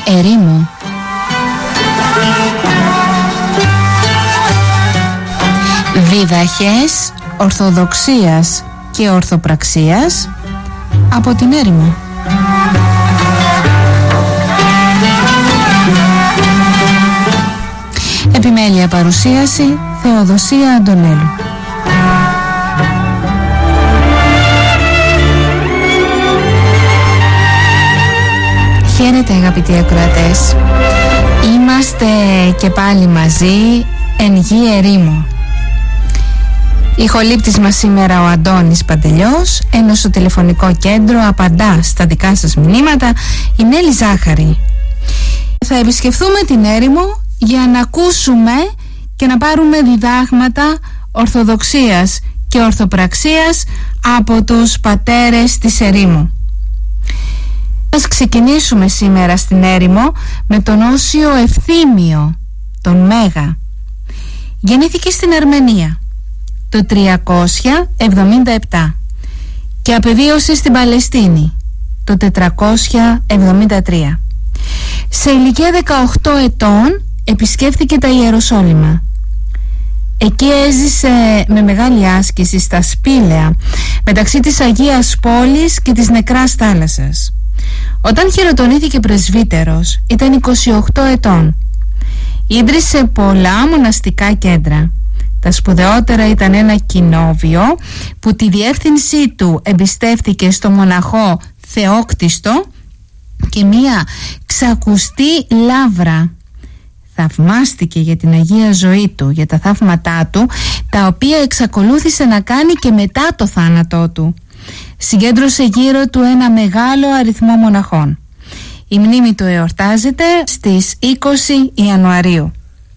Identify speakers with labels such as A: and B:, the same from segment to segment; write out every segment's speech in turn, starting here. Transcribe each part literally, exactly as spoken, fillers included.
A: ερήμο. Δίδαχες Ορθοδοξίας και Ορθοπραξίας από την έρημο. Επιμέλεια παρουσίαση Θεοδοσία Αντωνέλου. Χαίρετε αγαπητοί ακροατές. Είμαστε και πάλι μαζί εν γη ερήμο. Ηχολήπτης μας σήμερα ο Αντώνης Παντελιός, ενώ στο τηλεφωνικό κέντρο απαντά στα δικά σας μηνύματα η Νέλη Ζάχαρη. Θα επισκεφθούμε την έρημο για να ακούσουμε και να πάρουμε διδάγματα Ορθοδοξίας και Ορθοπραξίας από τους πατέρες της ερήμου. Ας ξεκινήσουμε σήμερα στην έρημο με τον Όσιο Ευθύμιο, τον Μέγα. Γεννήθηκε στην Αρμενία το τριακόσια εβδομήντα επτά και απεβίωσε στην Παλαιστίνη το τετρακόσια εβδομήντα τρία. Σε ηλικία δεκαοκτώ ετών επισκέφθηκε τα Ιεροσόλυμα. Εκεί έζησε με μεγάλη άσκηση στα σπήλαια μεταξύ της Αγίας Πόλης και της Νεκράς Θάλασσας. Όταν χειροτονήθηκε πρεσβύτερος ήταν είκοσι οκτώ ετών. Ίδρυσε πολλά μοναστικά κέντρα. Τα σπουδαιότερα ήταν ένα κοινόβιο που τη διεύθυνσή του εμπιστεύτηκε στο μοναχό Θεόκτιστο και μία ξακουστή λαύρα. Θαυμάστηκε για την Αγία ζωή του, για τα θαύματά του, τα οποία εξακολούθησε να κάνει και μετά το θάνατό του. Συγκέντρωσε γύρω του ένα μεγάλο αριθμό μοναχών. Η μνήμη του εορτάζεται στις είκοσι Ιανουαρίου.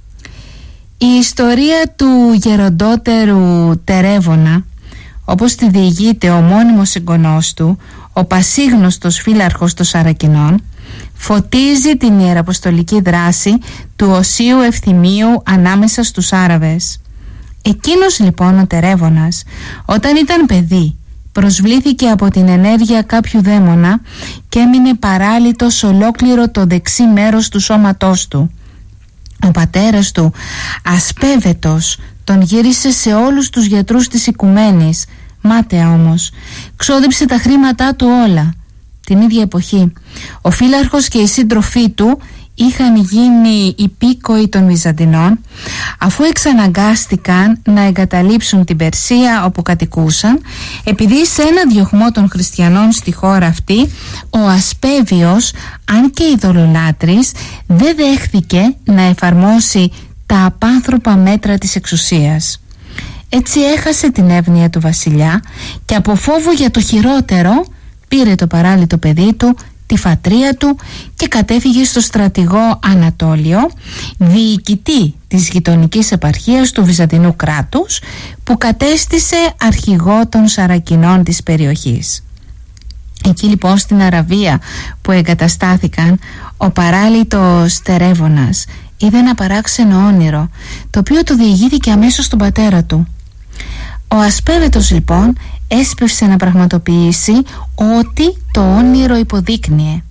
A: Η ιστορία του γεροντότερου Τερέβωνα, όπως τη διηγείται ο μόνιμος εγγονός του, ο πασίγνωστος φύλαρχος των Σαρακινών, φωτίζει την ιεραποστολική δράση του Οσίου Ευθυμίου ανάμεσα στους Άραβες. Εκείνος λοιπόν ο Τερέβωνας, όταν ήταν παιδί, προσβλήθηκε από την ενέργεια κάποιου δαίμονα και έμεινε παράλυτος ολόκληρο το δεξί μέρος του σώματός του. Ο πατέρας του, ασπέβετος, τον γύρισε σε όλους τους γιατρούς της οικουμένης, μάταια όμως, ξόδεψε τα χρήματά του όλα. Την ίδια εποχή ο φύλαρχος και οι σύντροφοί του είχαν γίνει υπήκοοι των Βυζαντινών, αφού εξαναγκάστηκαν να εγκαταλείψουν την Περσία όπου κατοικούσαν, επειδή σε ένα διωγμό των χριστιανών στη χώρα αυτή ο Ασπέβιος, αν και ειδωλολάτρης, δεν δέχθηκε να εφαρμόσει τα απάνθρωπα μέτρα της εξουσίας. Έτσι έχασε την εύνοια του βασιλιά και από φόβο για το χειρότερο πήρε το παράλυτο παιδί του, τη φατρία του, και κατέφυγε στο στρατηγό Ανατόλιο, διοικητή της γειτονικής επαρχίας του Βυζαντινού κράτους, που κατέστησε αρχηγό των Σαρακινών της περιοχής. Εκεί λοιπόν στην Αραβία που εγκαταστάθηκαν, ο παράλυτος Τερέβωνας είδε ένα παράξενο όνειρο, το οποίο του διηγήθηκε αμέσως στον πατέρα του. Ο ασπέβετος λοιπόν έσπευσε να πραγματοποιήσει ό,τι το όνειρο υποδείκνυε.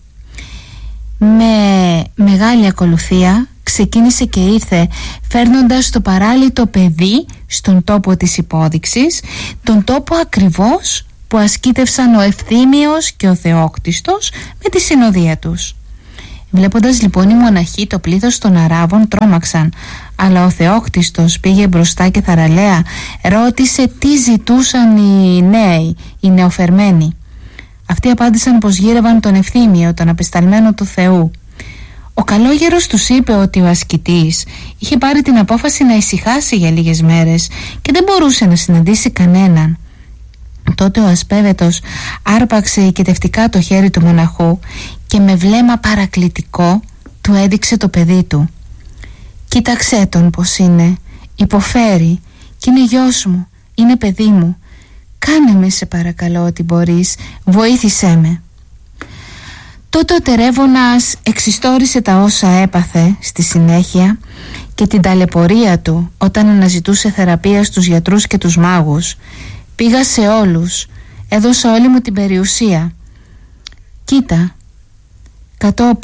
A: Με μεγάλη ακολουθία ξεκίνησε και ήρθε, φέρνοντας το παράλυτο παιδί στον τόπο της υπόδειξης, τον τόπο ακριβώς που ασκήτευσαν ο Ευθύμιος και ο Θεόκτιστος με τη συνοδεία τους. Βλέποντας λοιπόν οι μοναχοί το πλήθος των Αράβων, τρόμαξαν, αλλά ο Θεόκτιστος πήγε μπροστά και θαραλέα ρώτησε τι ζητούσαν οι νέοι, οι νεοφερμένοι. Αυτοί απάντησαν πως γύρευαν τον Ευθύμιο, τον απεσταλμένο του Θεού. Ο καλόγερος τους είπε ότι ο ασκητής είχε πάρει την απόφαση να ησυχάσει για λίγες μέρες και δεν μπορούσε να συναντήσει κανέναν. Τότε ο ασπέβετος άρπαξε οικετευτικά το χέρι του μοναχού και με βλέμμα παρακλητικό του έδειξε το παιδί του. «Κοίταξέ τον πως είναι, υποφέρει και είναι γιος μου, είναι παιδί μου. Κάνε με σε παρακαλώ ό,τι μπορείς, βοήθησέ με». Τότε ο Τερέβωνας εξιστόρισε τα όσα έπαθε στη συνέχεια και την ταλαιπωρία του όταν αναζητούσε θεραπεία στους γιατρούς και τους μάγους. «Πήγα σε όλους, έδωσα όλη μου την περιουσία. Κοίτα». Κατόπιν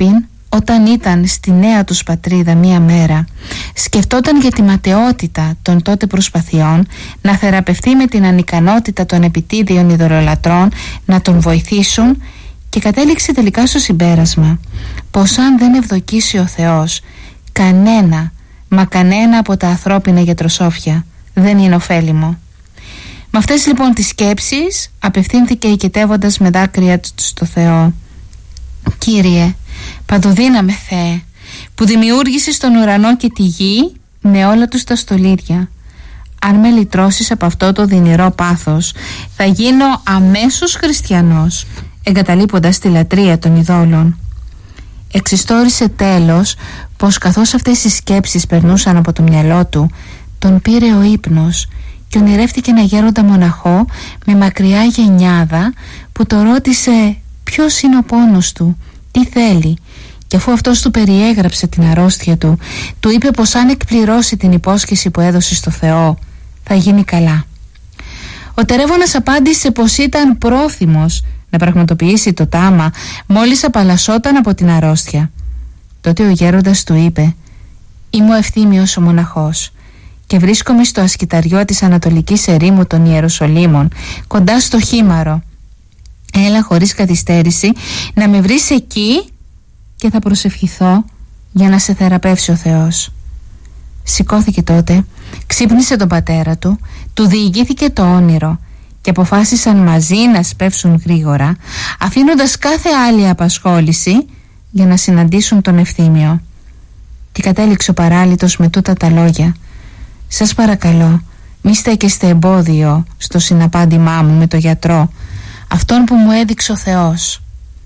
A: όταν ήταν στη νέα τους πατρίδα μία μέρα, σκεφτόταν για τη ματαιότητα των τότε προσπαθειών να θεραπευτεί με την ανικανότητα των επιτίδιων ειδωλολατρών να τον βοηθήσουν, και κατέληξε τελικά στο συμπέρασμα πως αν δεν ευδοκίσει ο Θεός, κανένα, μα κανένα από τα ανθρώπινα γιατροσόφια δεν είναι ωφέλιμο. Με αυτές λοιπόν τις σκέψεις απευθύνθηκε οικετεύοντας με δάκρυα του στο Θεό: «Κύριε, παντοδύναμε Θεέ, που δημιούργησες τον ουρανό και τη γη με όλα τους τα στολίδια, αν με λυτρώσεις από αυτό το δεινηρό πάθος, θα γίνω αμέσως χριστιανός, εγκαταλείποντας τη λατρεία των ειδόλων». Εξιστόρισε τέλος πως καθώς αυτές οι σκέψεις περνούσαν από το μυαλό του, τον πήρε ο ύπνος και ονειρεύτηκε ένα γέροντα μοναχό με μακριά γενιάδα που το ρώτησε ποιος είναι ο πόνος του, τι θέλει, και αφού αυτός του περιέγραψε την αρρώστια του, του είπε πως αν εκπληρώσει την υπόσχεση που έδωσε στο Θεό, θα γίνει καλά. Ο τερεύωνας απάντησε πως ήταν πρόθυμος να πραγματοποιήσει το τάμα μόλις απαλλασσόταν από την αρρώστια. Τότε ο γέροντας του είπε: «Είμαι ο Ευθύμιος ο μοναχός και βρίσκομαι στο ασκηταριό της Ανατολικής Ερήμου των Ιεροσολύμων, κοντά στο Χήμαρο. Έλα χωρίς καθυστέρηση να με βρεις εκεί και θα προσευχηθώ για να σε θεραπεύσει ο Θεός». Σηκώθηκε τότε, ξύπνησε τον πατέρα του, του διηγήθηκε το όνειρο και αποφάσισαν μαζί να σπεύσουν γρήγορα, αφήνοντας κάθε άλλη απασχόληση για να συναντήσουν τον Ευθύμιο. Τι κατέληξε ο παράλυτος με τούτα τα λόγια: «Σας παρακαλώ, μη στέκεστε εμπόδιο στο συναπάντημά μου με το γιατρό, αυτόν που μου έδειξε ο Θεός».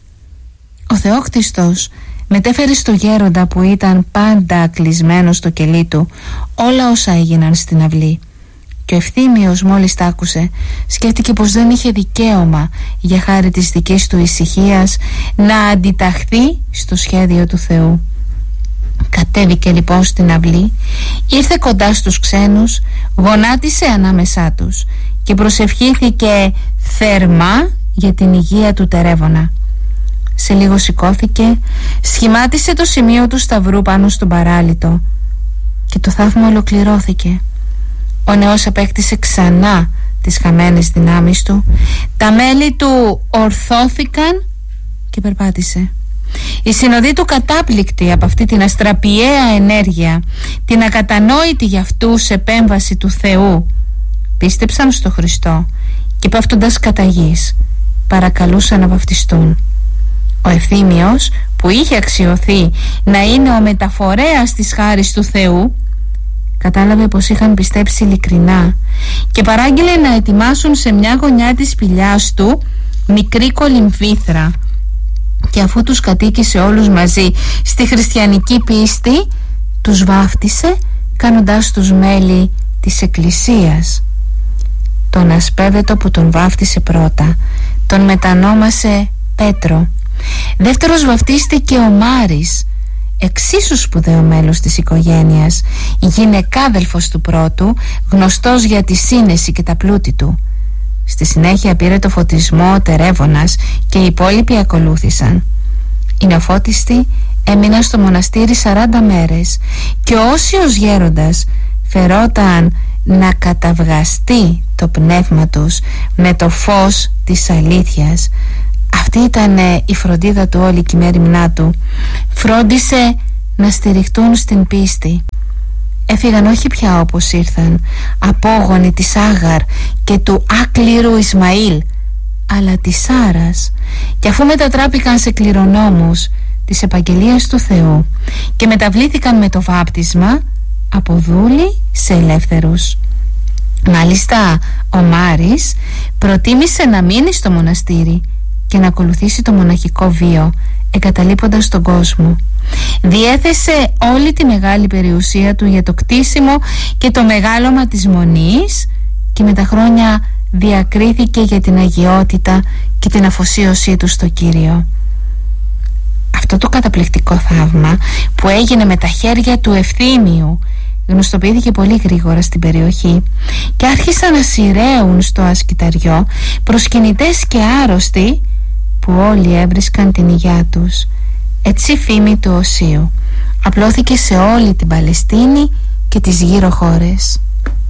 A: Ο Θεόκτιστος μετέφερε στο γέροντα, που ήταν πάντα κλεισμένο στο κελί του, όλα όσα έγιναν στην αυλή. Και ο Ευθύμιος μόλις τα άκουσε, σκέφτηκε πως δεν είχε δικαίωμα, για χάρη της δικής του ησυχίας, να αντιταχθεί στο σχέδιο του Θεού. Κατέβηκε λοιπόν στην αυλή, ήρθε κοντά στους ξένους, γονάτισε ανάμεσά τους και προσευχήθηκε θερμά για την υγεία του τερεύωνα. Σε λίγο σηκώθηκε, σχημάτισε το σημείο του σταυρού πάνω στον παράλυτο και το θαύμα ολοκληρώθηκε. Ο νέος απέκτησε ξανά τις χαμένες δυνάμεις του, τα μέλη του ορθώθηκαν και περπάτησε. Η συνοδοί του, κατάπληκτη από αυτή την αστραπιαία ενέργεια, την ακατανόητη για αυτούς επέμβαση του Θεού, πίστεψαν στο Χριστό και πέφτοντας κατά γης παρακαλούσαν να βαφτιστούν. Ο Ευθύμιος, που είχε αξιωθεί να είναι ο μεταφορέας της χάρης του Θεού, κατάλαβε πως είχαν πιστέψει ειλικρινά και παράγγειλε να ετοιμάσουν σε μια γωνιά της σπηλιάς του μικρή κολυμβήθρα, και αφού τους κατοίκησε όλους μαζί στη χριστιανική πίστη, τους βάφτισε κάνοντάς τους μέλη της Εκκλησίας. Τον ασπεύετο που τον βάφτισε πρώτα τον μετανόμασε Πέτρο. Δεύτερος βαφτίστηκε ο Μάρης, εξίσου σπουδαίο μέλος της οικογένειας, γυναικάδελφος του πρώτου, γνωστός για τη σύνεση και τα πλούτη του. Στη συνέχεια πήρε το φωτισμό ο τερεύωνας και οι υπόλοιποι ακολούθησαν. Οι νεοφώτιστοι έμειναν στο μοναστήρι σαράντα μέρες και ο όσιος γέροντας φερόταν να καταυγαστεί το πνεύμα τους με το φως της αλήθειας. Αυτή ήταν η φροντίδα του όλη και η μέριμνά του. Φρόντισε να στηριχτούν στην πίστη. Έφυγαν όχι πια όπως ήρθαν, απόγονοι της Άγαρ και του άκληρου Ισμαήλ, αλλά της Σάρας, και αφού μετατράπηκαν σε κληρονόμους της επαγγελίας του Θεού και μεταβλήθηκαν με το βάπτισμα από δούλοι σε ελεύθερους. Μάλιστα ο Μάρης προτίμησε να μείνει στο μοναστήρι και να ακολουθήσει το μοναχικό βίο, εγκαταλείποντας τον κόσμο. Διέθεσε όλη τη μεγάλη περιουσία του για το κτίσιμο και το μεγάλωμα της Μονής και με τα χρόνια διακρίθηκε για την αγιότητα και την αφοσίωσή του στο Κύριο. Αυτό το καταπληκτικό θαύμα που έγινε με τα χέρια του Ευθύμιου γνωστοποιήθηκε πολύ γρήγορα στην περιοχή και άρχισαν να σειραίουν στο ασκηταριό προσκυνητές και άρρωστοι που όλοι έβρισκαν την υγειά τους Έτσι η φήμη του Οσίου απλώθηκε σε όλη την Παλαιστίνη και τις γύρω χώρες.